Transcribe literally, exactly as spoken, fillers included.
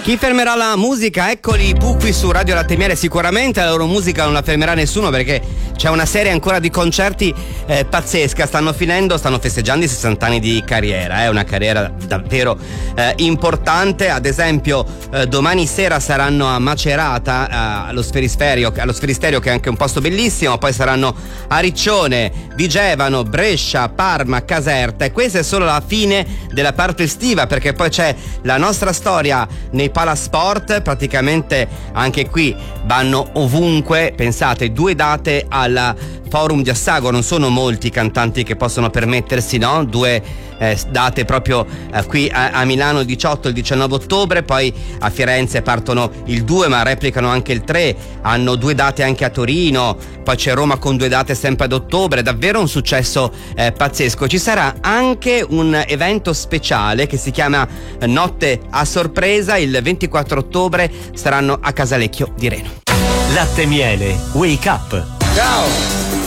Chi fermerà la musica? Eccoli i Pooh qui su Radio Latte Miele. Sicuramente la loro musica non la fermerà nessuno, perché c'è una serie ancora di concerti eh, pazzesca. Stanno finendo, stanno festeggiando i sessanta anni di carriera. È eh, una carriera davvero eh, importante. Ad esempio eh, domani sera saranno a Macerata eh, allo Sferisterio, allo Sferisterio, che è anche un posto bellissimo. Poi saranno a Riccione, Vigevano, Brescia, Parma, Caserta. E questa è solo la fine della parte estiva, perché poi c'è la nostra storia nei Palasport. Praticamente anche qui vanno ovunque. Pensate, due date al Forum di Assago. Non sono molti i cantanti che possono permettersi, no? Due eh, date proprio eh, qui a, a Milano il diciotto e il diciannove ottobre. Poi a Firenze partono il due, ma replicano anche il tre. Hanno due date anche a Torino. Poi c'è Roma con due date sempre ad ottobre. Davvero un successo eh, pazzesco. Ci sarà anche un evento speciale che si chiama Notte a Sorpresa. Il ventiquattro ottobre saranno a Casalecchio di Reno. Latte Miele, Wake Up. Ciao.